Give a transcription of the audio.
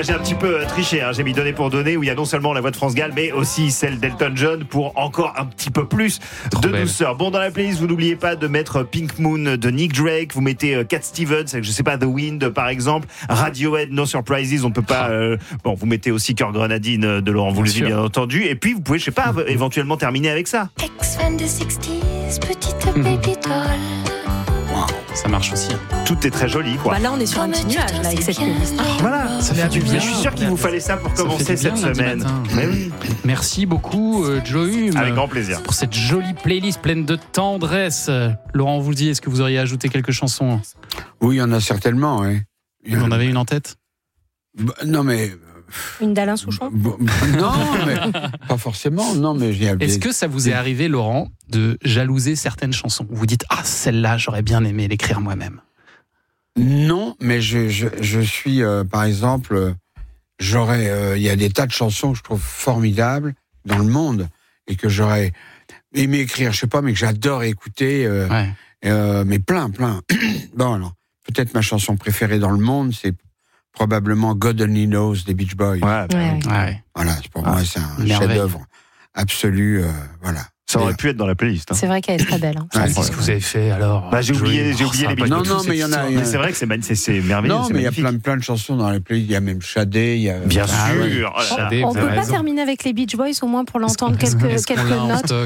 j'ai un petit peu triché, hein. J'ai mis donné pour donner, où il y a non seulement la voix de France Gall, mais aussi celle d'Elton John pour encore un petit peu plus de douceur. Bon, dans la playlist, vous n'oubliez pas de mettre Pink Moon de Nick Drake, vous mettez Cat Stevens, je sais pas, The Wind par exemple, Radiohead, No Surprises, on ne peut pas... Bon, vous mettez aussi Cœur Grenadine de Laurent Voulzy, bien entendu, et puis vous pouvez, je sais pas, éventuellement terminer avec ça. Ex-fan de 60s, petite baby doll. Ça marche aussi. Tout est très joli, quoi. Bah là, on est sur un petit nuage là, avec cette playlist. Voilà, Ça fait du bien. Je suis sûr qu'il vous fallait ça pour commencer cette semaine. Mais oui. Merci beaucoup, Joe Hume. Avec grand plaisir. Pour cette jolie playlist pleine de tendresse. Laurent Voulzy, est-ce que vous auriez ajouté quelques chansons ? Oui, il y en a certainement, oui. Vous en avez une en tête ? Non, mais... Une d'Alain Souchon ? Non, mais pas forcément. Non, mais Est-ce que ça vous est arrivé, Laurent, de jalouser certaines chansons ? Vous dites, celle-là, j'aurais bien aimé l'écrire moi-même. Non, mais je suis, par exemple, il y a des tas de chansons que je trouve formidables dans le monde et que j'aurais aimé écrire, je sais pas, mais que j'adore écouter, mais plein. Bon, alors, peut-être ma chanson préférée dans le monde, c'est probablement God Only Knows des Beach Boys. Ouais. Voilà, pour moi, c'est un chef-d'œuvre absolu, voilà. Ça aurait pu être dans la playlist. Hein. C'est vrai qu'elle est très belle. Hein. Qu'est-ce que vous avez fait alors ? J'ai oublié les Beach Boys. Non, mais il y en a. Mais c'est vrai que c'est merveilleux. Non, mais il y a plein de chansons dans la playlist. Il y a même Shadé. Bien sûr. On peut pas terminer avec les Beach Boys, au moins pour l'entendre quelques notes.